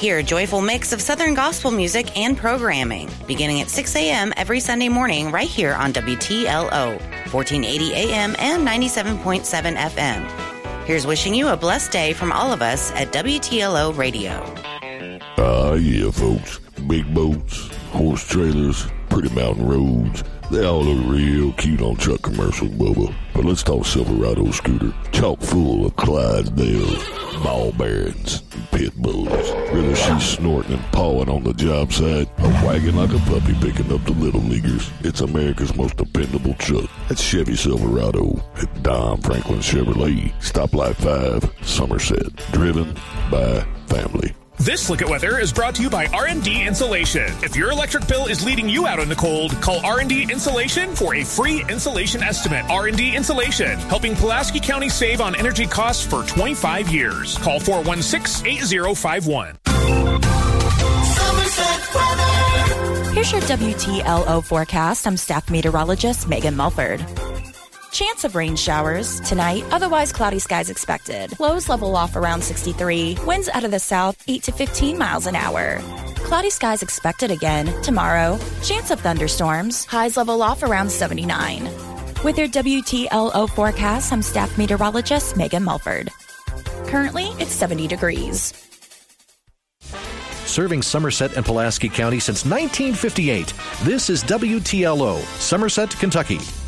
Hear a joyful mix of Southern gospel music and programming, beginning at 6 a.m. every Sunday morning right here on WTLO, 1480 AM and 97.7 FM. Here's wishing you a blessed day from all of us at WTLO Radio. Yeah, folks. Big boats, horse trailers, pretty mountain roads. They all look real cute on truck commercials, Bubba. But let's talk Silverado scooter. Chock full of Clydesdales, ball bearings, and pit bulls. Whether she's snorting and pawing on the job site or wagging like a puppy picking up the little leaguers, it's America's most dependable truck. That's Chevy Silverado at Don Franklin Chevrolet, Stoplight 5, Somerset. Driven by family. This Look at Weather is brought to you by R&D Insulation. If your electric bill is leading you out in the cold, call R&D Insulation for a free insulation estimate. R&D Insulation, helping Pulaski County save on energy costs for 25 years. Call 416-8051. Here's your WTLO forecast. I'm staff meteorologist Megan Mulford. Chance of rain showers tonight, otherwise cloudy skies expected. Lows level off around 63. Winds out of the south 8 to 15 miles an hour. Cloudy skies expected again tomorrow. Chance of thunderstorms. Highs level off around 79. With your WTLO forecast, I'm staff meteorologist Megan Mulford. Currently, it's 70 degrees. Serving Somerset and Pulaski County since 1958. This is WTLO, Somerset, Kentucky.